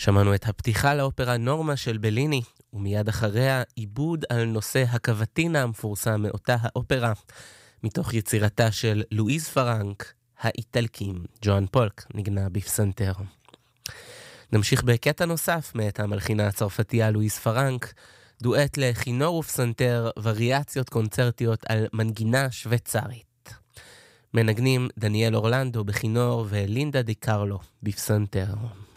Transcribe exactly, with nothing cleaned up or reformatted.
שמענו את הפתיחה לאופרה נורמה של בליני, ומיד אחריה עיבוד על נושא הקבטינה המפורסם מאותה האופרה, מתוך יצירתה של לואיז פרנק, האיטלקים. ג'ואן פולק נגנה בפסנתר. נמשיך בקטע נוסף מאת המלחינה הצרפתייה לואיז פרנק, דואט לכינור ופסנתר, וריאציות קונצרטיות על מנגינה שוויצרית. מנגנים דניאל אורלנדו בכינור ולינדה די קרלו בפסנתר.